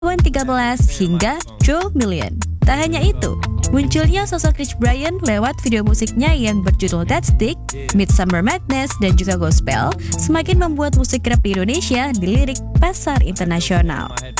13 hingga Joe Million. Tak hanya itu, munculnya sosok Rich Brian lewat video musiknya yang berjudul Dead Stick, Midsummer Madness, dan juga Gospel semakin membuat musik rap di Indonesia dilirik pasar internasional.